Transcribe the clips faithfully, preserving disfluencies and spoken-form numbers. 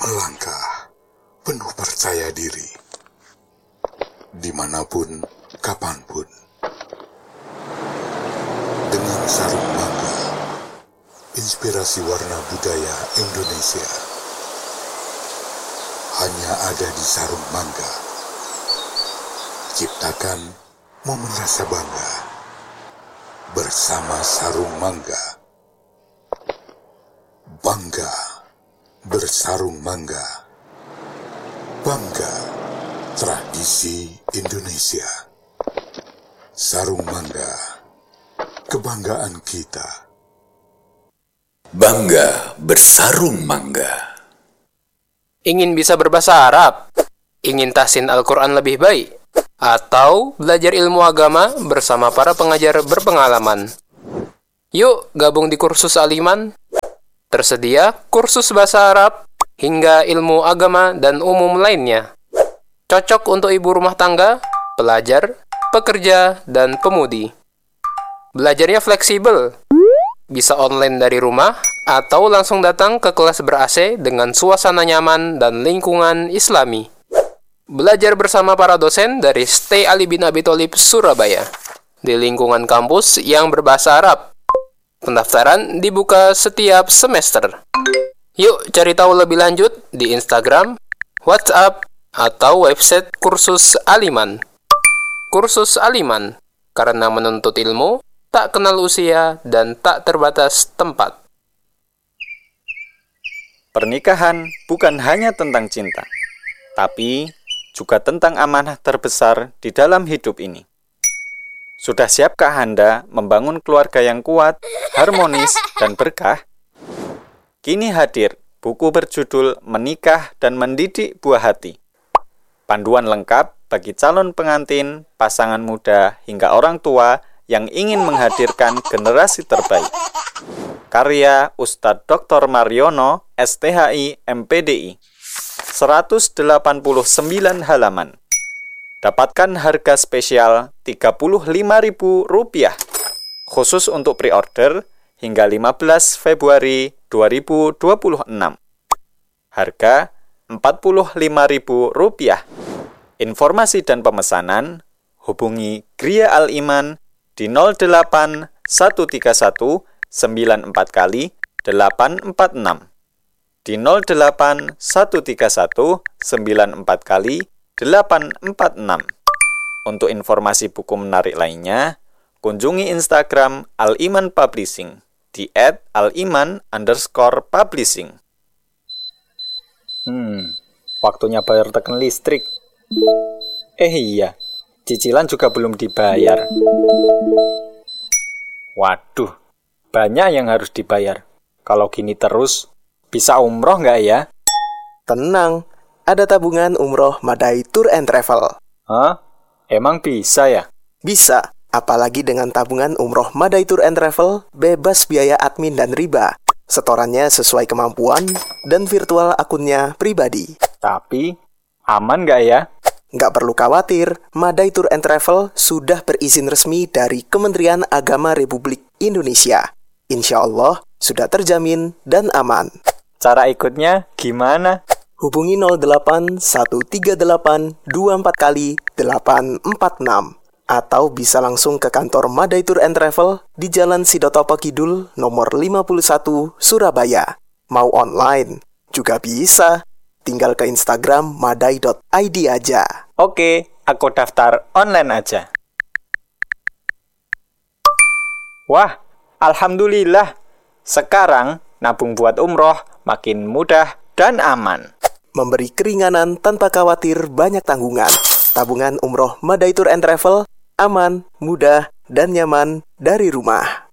melangkah penuh percaya diri, dimanapun, kapanpun. Dengan sarung mangga, inspirasi warna budaya Indonesia hanya ada di sarung mangga. Ciptakan momen rasa bangga bersama sarung mangga. Bangga bersarung mangga. Bangga tradisi Indonesia. Sarung mangga, kebanggaan kita. Bangga bersarung mangga. Ingin bisa berbahasa Arab? Ingin tahsin Al-Quran lebih baik? Atau belajar ilmu agama bersama para pengajar berpengalaman? Yuk gabung di kursus Al-Iman. Tersedia kursus bahasa Arab hingga ilmu agama dan umum lainnya. Cocok untuk ibu rumah tangga, pelajar, pekerja, dan pemudi. Belajarnya fleksibel. Bisa online dari rumah atau langsung datang ke kelas ber-A C dengan suasana nyaman dan lingkungan Islami. Belajar bersama para dosen dari Stay Ali bin Abi Thalib Surabaya di lingkungan kampus yang berbahasa Arab. Pendaftaran dibuka setiap semester. Yuk cari tahu lebih lanjut di Instagram, WhatsApp, atau website kursus Al-Iman. Kursus Al-Iman, karena menuntut ilmu tak kenal usia dan tak terbatas tempat. Pernikahan bukan hanya tentang cinta, tapi juga tentang amanah terbesar di dalam hidup ini. Sudah siapkah Anda membangun keluarga yang kuat, harmonis, dan berkah? Kini hadir buku berjudul Menikah dan Mendidik Buah Hati. Panduan lengkap bagi calon pengantin, pasangan muda, hingga orang tua yang ingin menghadirkan generasi terbaik. Karya Ustadz Doktor Mariono, S T H I, M P D I. seratus delapan puluh sembilan halaman. Dapatkan harga spesial tiga puluh lima ribu rupiah. Khusus untuk pre-order hingga lima belas Februari dua ribu dua puluh enam. Harga empat puluh lima ribu rupiah. Informasi dan pemesanan hubungi Gria Al-Iman di nol delapan satu tiga satu sembilan empat kali delapan empat enam. Di nol delapan satu tiga satu sembilan empat kali delapan empat enam. Untuk informasi buku menarik lainnya, kunjungi Instagram Al-Iman Publishing di et aliman underscore publishing. Hmm, waktunya bayar token listrik. Eh iya, cicilan juga belum dibayar. Waduh, banyak yang harus dibayar. Kalau gini terus, bisa umroh nggak ya? Tenang, ada tabungan umroh Madai Tour and Travel. Hah? Emang bisa ya? Bisa, apalagi dengan tabungan umroh Madai Tour and Travel, bebas biaya admin dan riba. Setorannya sesuai kemampuan dan virtual akunnya pribadi. Tapi, aman nggak ya? Nggak perlu khawatir, Madai Tour and Travel sudah berizin resmi dari Kementerian Agama Republik Indonesia. Insya Allah, sudah terjamin dan aman. Cara ikutnya gimana? Hubungi nol delapan satu tiga delapan dua empat kali delapan empat enam atau bisa langsung ke kantor Madai Tour and Travel di Jalan Sidotopo Kidul nomor lima puluh satu Surabaya. Mau online juga bisa. Tinggal ke Instagram madai dot i d aja. Oke, aku daftar online aja. Wah, alhamdulillah. Sekarang nabung buat umroh makin mudah dan aman. Memberi keringanan tanpa khawatir banyak tanggungan. Tabungan umroh Madai Tour and Travel aman, mudah, dan nyaman dari rumah.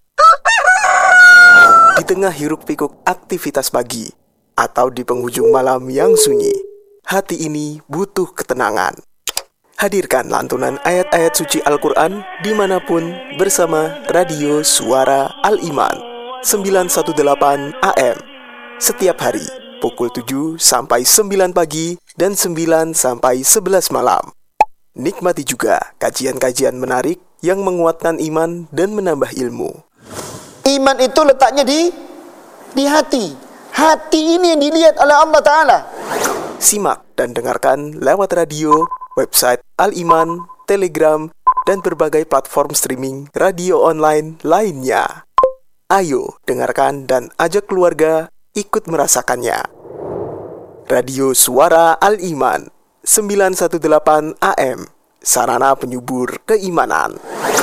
Di tengah hiruk-pikuk aktivitas pagi atau di penghujung malam yang sunyi, hati ini butuh ketenangan. Hadirkan lantunan ayat-ayat suci Al-Quran dimanapun bersama Radio Suara Al-Iman sembilan satu delapan A M setiap hari pukul tujuh sampai sembilan pagi dan sembilan sampai sebelas malam. Nikmati juga kajian-kajian menarik yang menguatkan iman dan menambah ilmu. Iman itu letaknya di di hati. Hati ini yang dilihat oleh Allah Ta'ala. Simak dan dengarkan lewat radio, website Al-Iman, Telegram, dan berbagai platform streaming radio online lainnya. Ayo dengarkan dan ajak keluarga ikut merasakannya. Radio Suara Al-Iman sembilan satu delapan A M, sarana penyubur keimanan.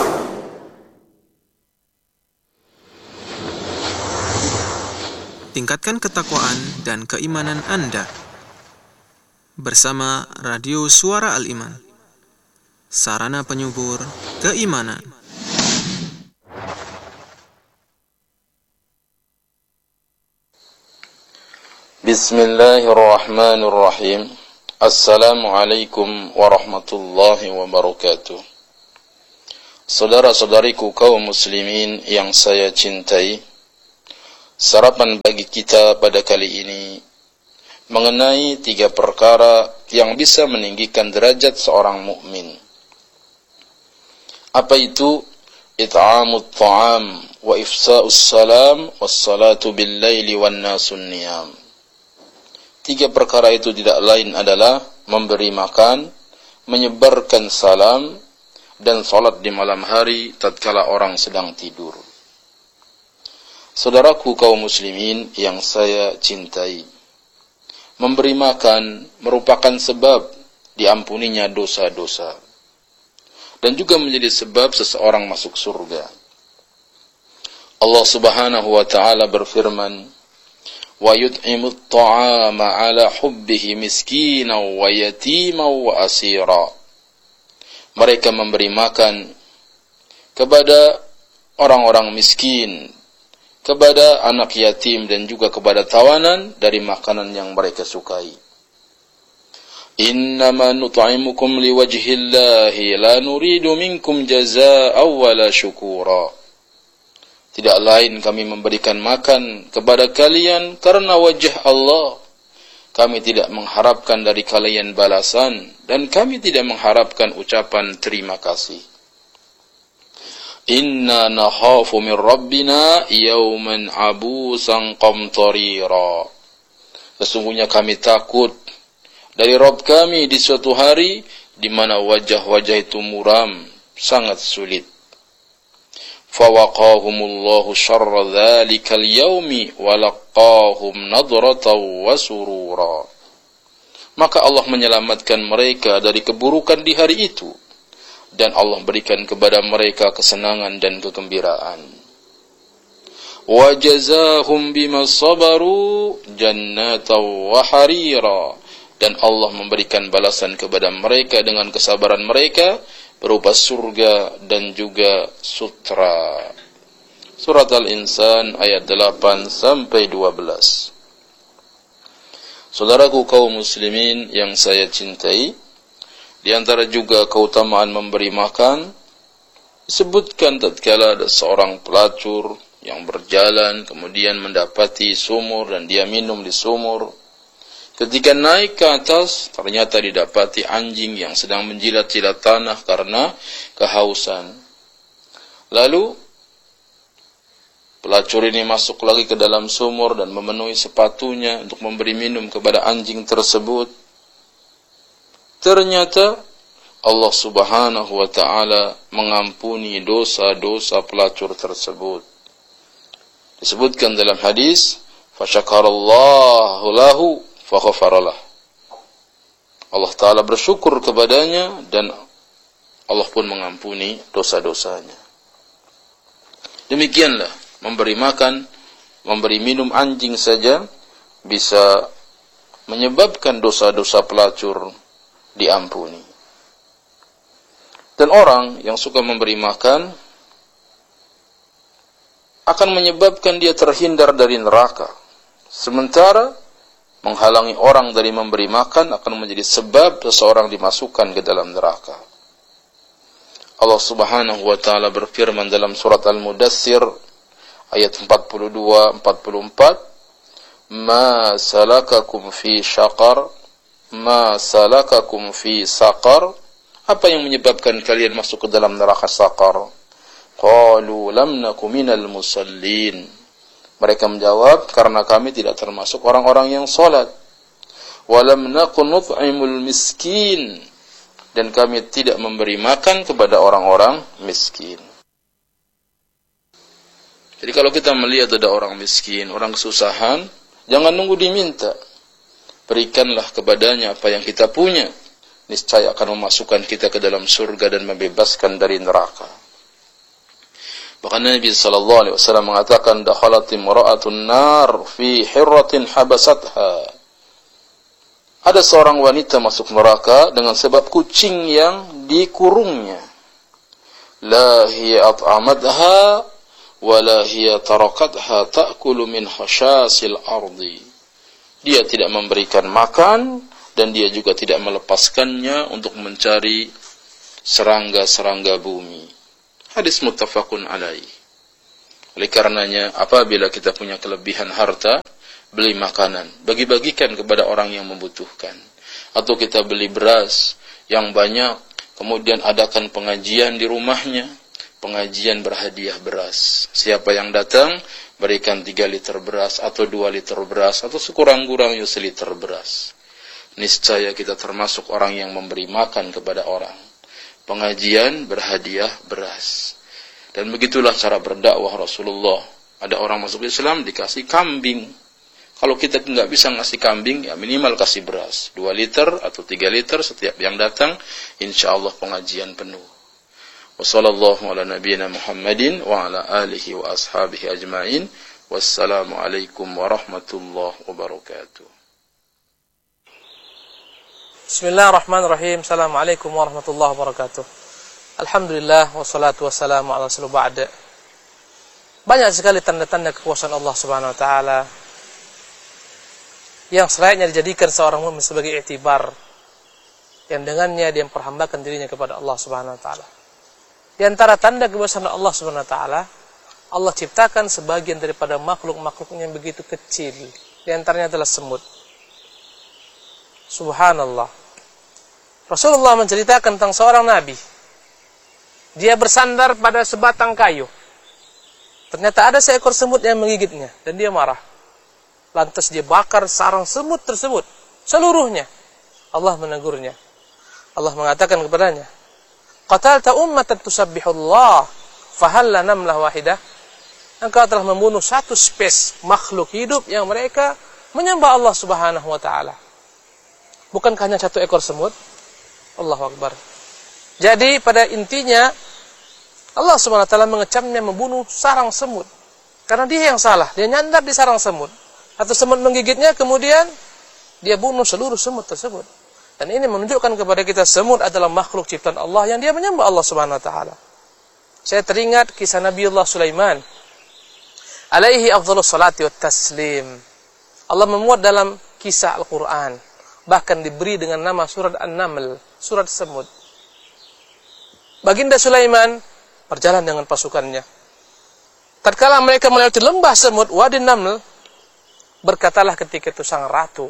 Tingkatkan ketakwaan dan keimanan Anda bersama Radio Suara Al-Iman, sarana penyubur keimanan. Bismillahirrahmanirrahim. Assalamualaikum warahmatullahi wabarakatuh. Saudara-saudariku kaum muslimin yang saya cintai, sarapan bagi kita pada kali ini mengenai tiga perkara yang bisa meninggikan derajat seorang mukmin. Apa itu? It'amut ta'am wa ifsa'us salam wassalatu bil laili wan nasun niyam. Tiga perkara itu tidak lain adalah memberi makan, menyebarkan salam, dan salat di malam hari tatkala orang sedang tidur. Saudaraku kaum muslimin yang saya cintai, memberi makan merupakan sebab diampuninya dosa-dosa, dan juga menjadi sebab seseorang masuk surga. Allah Subhanahu wa ta'ala berfirman, wa yut'imut ta'ama ala hubbihi miskinan wa yatiman wa asira. Mereka memberi makan kepada orang-orang miskin, kepada anak yatim, dan juga kepada tawanan dari makanan yang mereka sukai. Innama nut'imukum liwajhillahi la nuridu minkum jazaa'an wala syukura. Tidak lain kami memberikan makan kepada kalian karena wajah Allah. Kami tidak mengharapkan dari kalian balasan, dan kami tidak mengharapkan ucapan terima kasih. Inna nakhafu min rabbina yawman abusan qamtarira. Sesungguhnya kami takut dari Rabb kami di suatu hari di mana wajah-wajah itu muram, sangat sulit. Fawaqahumullahu syarra dhalikal yawmi walaqahum nadratan wa surura. Maka Allah menyelamatkan mereka dari keburukan di hari itu, dan Allah berikan kepada mereka kesenangan dan kegembiraan. Wa jazahum bima sabaru jannatan wa harira. Dan Allah memberikan balasan kepada mereka dengan kesabaran mereka berupa surga dan juga sutra. Surat Al-Insan ayat delapan sampai dua belas. Saudaraku kaum muslimin yang saya cintai, di antara juga keutamaan memberi makan, disebutkan tatkala ada seorang pelacur yang berjalan kemudian mendapati sumur dan dia minum di sumur. Ketika naik ke atas, ternyata didapati anjing yang sedang menjilat-jilat tanah karena kehausan. Lalu pelacur ini masuk lagi ke dalam sumur dan memenuhi sepatunya untuk memberi minum kepada anjing tersebut. Ternyata Allah Subhanahu wa ta'ala mengampuni dosa-dosa pelacur tersebut. Disebutkan dalam hadis, fasyakarallahu lahu faghfaralah. Allah Ta'ala bersyukur kepadanya dan Allah pun mengampuni dosa-dosanya. Demikianlah memberi makan, memberi minum anjing saja bisa menyebabkan dosa-dosa pelacur diampuni. Dan orang yang suka memberi makan akan menyebabkan dia terhindar dari neraka. Sementara menghalangi orang dari memberi makan akan menjadi sebab seseorang dimasukkan ke dalam neraka. Allah Subhanahu wa ta'ala berfirman dalam surat Al-Mudaththir ayat empat puluh dua empat puluh empat, "Ma salakakum fi syaqar? Ma salakakum fi saqar?" Apa yang menyebabkan kalian masuk ke dalam neraka Saqar? Qalu lam naku minal musallin. Mereka menjawab, karena kami tidak termasuk orang-orang yang salat. wa lam nakun nut'imul miskin, dan kami tidak memberi makan kepada orang-orang miskin. Jadi kalau kita melihat ada orang miskin, orang kesusahan, jangan nunggu diminta. Berikanlah kepadanya apa yang kita punya. Niscaya akan memasukkan kita ke dalam surga dan membebaskan dari neraka. Bahkan Nabi sallallahu alaihi wasallam mengatakan, dakhalat imra'atun nar fi hirratin habasatha. Ada seorang wanita masuk neraka dengan sebab kucing yang dikurungnya. La hiya at'amadha wa la hiya tarakatha ta'kulu min khashasil ardi. Dia tidak memberikan makan dan dia juga tidak melepaskannya untuk mencari serangga-serangga bumi. Hadis muttafaqun alaih. Oleh karenanya, apabila kita punya kelebihan harta, beli makanan, bagi-bagikan kepada orang yang membutuhkan. Atau kita beli beras yang banyak, kemudian adakan pengajian di rumahnya, pengajian berhadiah beras. Siapa yang datang, berikan tiga liter beras, atau dua liter beras, atau sekurang-kurangnya seliter beras. Niscaya kita termasuk orang yang memberi makan kepada orang. Pengajian berhadiah beras. Dan begitulah cara berdakwah Rasulullah. Ada orang masuk Islam dikasih kambing. Kalau kita nggak bisa ngasih kambing, ya minimal kasih beras. Dua liter atau tiga liter setiap yang datang, insya Allah pengajian penuh. Wassallallahu ala nabiyyina Muhammadin wa ala alihi wa ashabihi ajma'in. Wassalamualaikum warahmatullahi wabarakatuh. Bismillahirrahmanirrahim. Assalamualaikum warahmatullahi wabarakatuh. Alhamdulillah wassalatu wassalamu ala rasulillah ba'da. Banyak sekali tanda-tanda kekuasaan Allah Subhanahu wa taala yang selayaknya dijadikan seorang mukmin sebagai iktibar, yang dengannya dia memperhambakan dirinya kepada Allah Subhanahu wa taala. Di antara tanda kekuasaan Allah Subhanahu wa taala, Allah ciptakan sebagian daripada makhluk-makhluknya yang begitu kecil. Di antaranya adalah semut. Subhanallah. Rasulullah menceritakan tentang seorang nabi. Dia bersandar pada sebatang kayu. Ternyata ada seekor semut yang menggigitnya dan dia marah. Lantas dia bakar sarang semut tersebut seluruhnya. Allah menegurnya. Allah mengatakan kepadanya, qatalta ummatan tusabbihullah fahalla namlah wahidah. Engkau telah membunuh satu spesies makhluk hidup yang mereka menyembah Allah Subhanahu wa taala. Bukankah hanya satu ekor semut? Allahu Akbar. Jadi pada intinya Allah Subhanahu wa taala mengecamnya membunuh sarang semut. Karena dia yang salah, dia nyandar di sarang semut. Atau semut menggigitnya, kemudian dia bunuh seluruh semut tersebut. Dan ini menunjukkan kepada kita semut adalah makhluk ciptaan Allah yang dia menyembah Allah Subhanahu wa taala. Saya teringat kisah Nabiullah Sulaiman alaihi afdhalus salati wat taslim. Allah memuat dalam kisah Al-Qur'an, bahkan diberi dengan nama surat An-Naml, surat semut. Baginda Sulaiman berjalan dengan pasukannya. Tatkala mereka melewati lembah semut, Wadi Naml, berkatalah ketika itu sang ratu,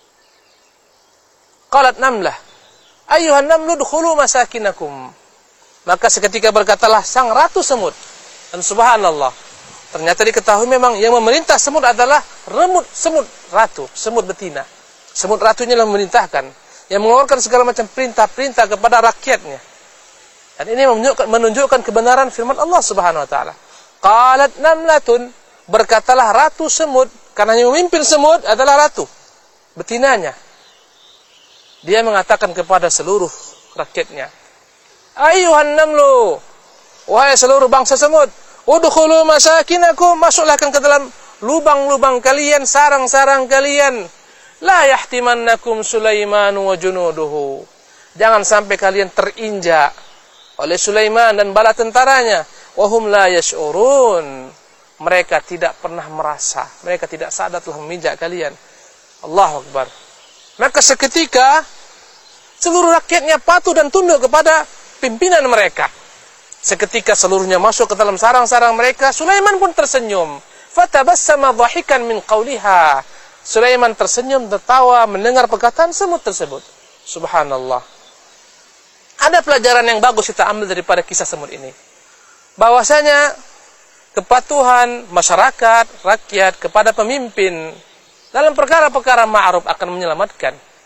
qalat namlah, ayyuhan namlu dukhulu masakinakum. Maka seketika berkatalah sang ratu semut. Dan subhanallah, ternyata diketahui memang yang memerintah semut adalah remut semut ratu, semut betina. Semut ratunya yang memerintahkan, yang mengeluarkan segala macam perintah-perintah kepada rakyatnya. Dan ini menunjukkan, menunjukkan kebenaran firman Allah Subhanahu wa taala. Qalat namlatun, berkatalah ratu semut, karena yang memimpin semut adalah ratu, betinanya. Dia mengatakan kepada seluruh rakyatnya, ayyuhan namlu, wahai seluruh bangsa semut, udkhulu masakinakum, masuklah ke dalam lubang-lubang kalian, sarang-sarang kalian. La yahtimannakum Sulaiman wa junuduhu. Jangan sampai kalian terinjak oleh Sulaiman dan bala tentaranya. Wahum la yash'urun. Mereka tidak pernah merasa, mereka tidak sadar telah menginjak kalian. Allahu Akbar. Maka seketika seluruh rakyatnya patuh dan tunduk kepada pimpinan mereka. Seketika seluruhnya masuk ke dalam sarang-sarang mereka, Sulaiman pun tersenyum. Fatabassama dhahikan min qawliha. Sulaiman tersenyum tertawa mendengar perkataan semut tersebut. Subhanallah. Ada pelajaran yang bagus kita ambil daripada kisah semut ini. Bahwasanya kepatuhan masyarakat, rakyat kepada pemimpin dalam perkara-perkara ma'ruf akan menyelamatkan.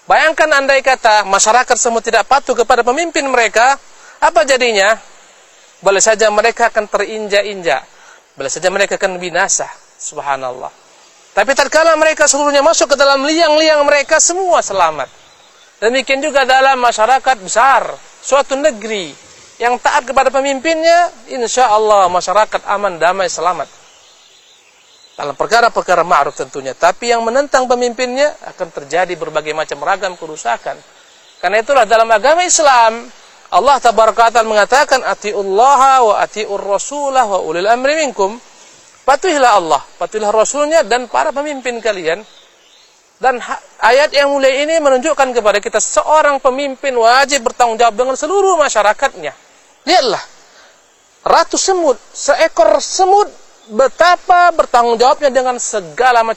Bayangkan andai kata masyarakat semua tidak patuh kepada pemimpin mereka, apa jadinya? Boleh saja mereka akan terinjak-injak. Boleh saja mereka akan binasa. Subhanallah. Tapi tatkala mereka seluruhnya masuk ke dalam liang-liang mereka, semua selamat. Demikian juga dalam masyarakat besar, suatu negeri yang taat kepada pemimpinnya, insya Allah masyarakat aman, damai, selamat. Dalam perkara-perkara ma'ruf tentunya. Tapi yang menentang pemimpinnya akan terjadi berbagai macam ragam kerusakan. Karena itulah dalam agama Islam, Allah tabaraka ta'ala mengatakan, atiullaha wa atiur rasulah wa ulil amri minkum. Patuhilah Allah, patuhilah Rasulnya dan para pemimpin kalian. Dan ayat yang mulia ini menunjukkan kepada kita seorang pemimpin wajib bertanggung jawab dengan seluruh masyarakatnya. Lihatlah, ratu semut, seekor semut, betapa bertanggung jawabnya dengan segala macam